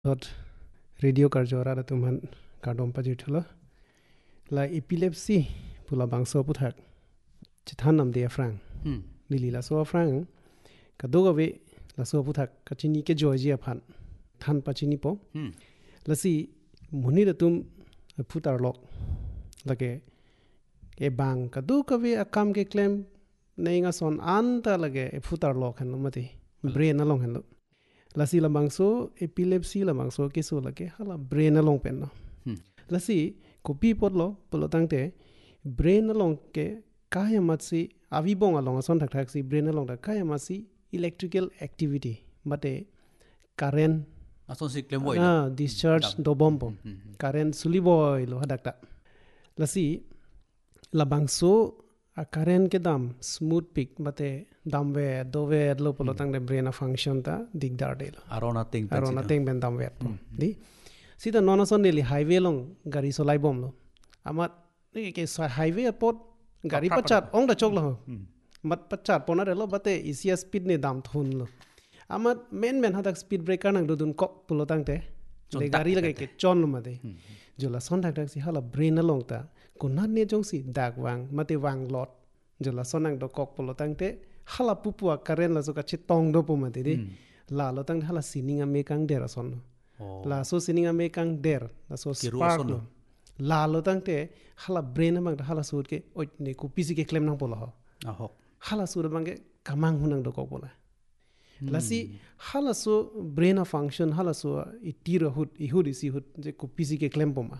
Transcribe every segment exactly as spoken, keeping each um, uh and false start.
Dot radio karjora da tuman kadom pajithula la epilepsy pula bangso puthak chithanam de frang hmm lili la so frang kadoga we la so puthak kachini ke georgia phan than pachini po hmm la si muni da tum putar lok lage e bang kadu ka we akam ke claim neinga son anta lage e putar lok han mati brain na long han la si la bangso epilepsy la bangso ke so lage hala brain na long pen no hmm la si kopi pot lo polo tangte brain na long ke kaya matsi avi bong along son thak thak si brain na long da kaya matsi electrical activity mate current ason si claim boy ah discharge do bombo current suli boy lo hadakta la si la bangso a current ke dam smooth pick mate dam we do we lo polo tang de brain a function ta digdar de lo arona ting arona teng ben dam we di sida nona son li highway long gari solai bom lo amat ni ke highway pot gari pachat ong da chok lo mat pachat pona de lo bate easier speed ne dam thun lo amat men men hadak speed breaker nang do dun kok pulo tang te le gari lage ke chon lo mate jola son dak dak si hala brain na long ta kunat ne jong si dak wang mate wang lot jola son nang do kok pulo tang te hala pupua current la so ka chitong do pu mate di la lo tang hala sininga me kang dera son la so sininga me kang der la so spark lo la lo tang te hala brain mang da hala sud ke oi ne ku pisi ke claim nang polo ho aho hala sud bang ke kamang hunang do ko bola la si hala so brain a function hala so itira hut i hut isi hut je ku pisi ke claim poma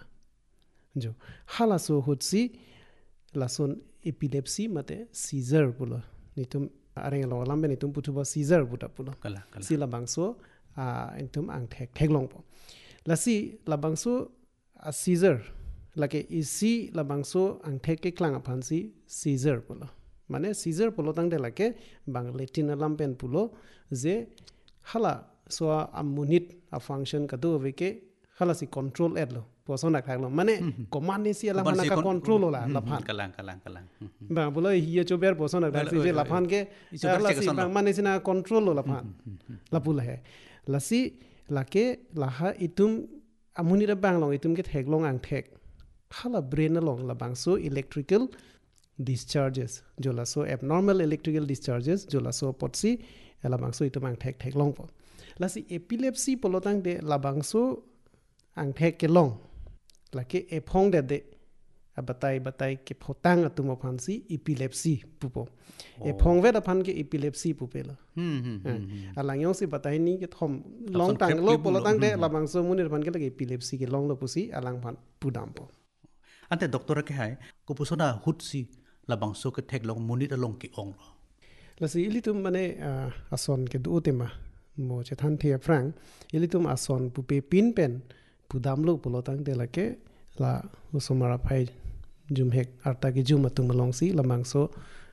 jo hala so hut si la son epilepsy mate seizure polo ni tum areng lo lambe ni tum putu ba seizure buta polo kala kala si la bangso a entum ang thek thek long po la si la bangso a seizure la ke isi la bangso ang thek ke klang aphan si seizure polo mane seizure polo tang de la ke bang letin lampen pulo je hala so a munit a function ka do ve ke hala si control et lo poson nak lo mane command ni si la mana ka control la la phan kala kala kala ba bolo hiya chober poson nak si je la phan ke la si bang mane sina control lo la phan la pul hai la si la ke la ha itum amuni ra bang long itum ke thek long ang thek hala brain long la bang so electrical discharges jola so abnormal electrical discharges jola so potsi la bang so itum ang thek thek long po la si epilepsy polotang de la bang so ang thek ke long la ke e phong de de abatai batai ke photang atum phan si epilepsy pupo e phong ve da phan ke epilepsy pupela hmm hmm alang yong si batai ni ke thom long tang lo polotang de la bang so munir phan ke la epilepsy ke long lo pusi alang phan pudam po ante doctor ke hai ko pusona hut si la bang so ke thek long munit long ki ong lo la si ilitum mane ason ke du tema mo che than thia frang ilitum ason pupe pin pen pudam lo polotang de la ke la usomara phai jum hek arta ki jum atum long si lamang so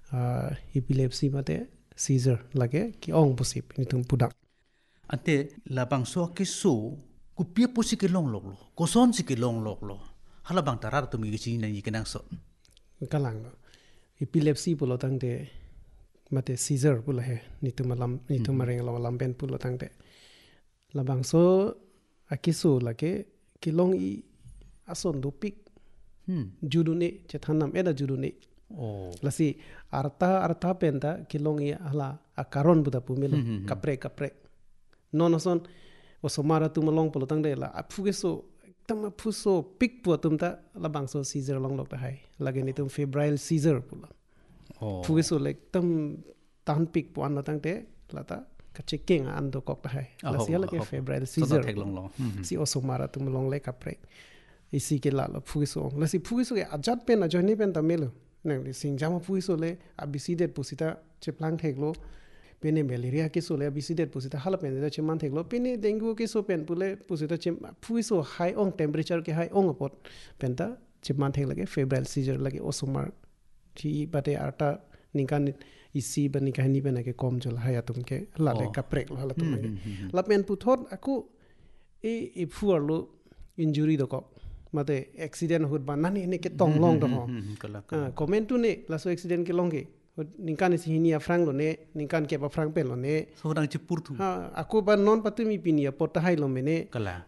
epilepsy mate seizure lage ki ong posip ni tum pudam ante la bang so ke so ku pia posi ke long lok lo ko son si ke long lok lo hala bang tarar tu mi gi na yi kenang so kalang lo epilepsy polotang de mate seizure pula he ni tum lam ni tum mareng lo lam pen polotang de la bang so akisu lage ki long i ason do pik hmm judune chethanam eda judune oh la si arta arta penta ki long i hala akaron buda pumelo kapre kapre nono son osomara tum long polotang de la aphuge so tam phuso pik pu tum ta la bang so seizure long lok ta hai lage ni tum febrile seizure pula oh phuge so lek tam tan pik pu an tang te la ta ka checking an do kok ta hai la si la ke febrile seizure thek long lo si osomara tum long le kapre isi ke la la phuge so la si phuge so ke ajat pen a joni pen ta melo nang li sing jama phuge so le abc det pusita cheplang thek lo pene malaria ke so le abc det pusita hala pen da cheman thek lo pene dengue ke so pen pule pusita chem phuge so high on temperature ke high on pot pen ta cheman thek lage febrile seizure lage osomar thi bate arta ninkan isi bani kahini bana ke kom jol haya tum ke la le kaprek lo hala tum ke la pen pu thot aku e e phuar lo injury do ko mate accident hut ba nani ne ke tong long do ho comment tu ne la so accident ke long ke ningkan si hinia frang lo ne ningkan ke ba frang pe lo ne so dang ci purtu ha aku ba non patu mi pinia pot hai lo mene kala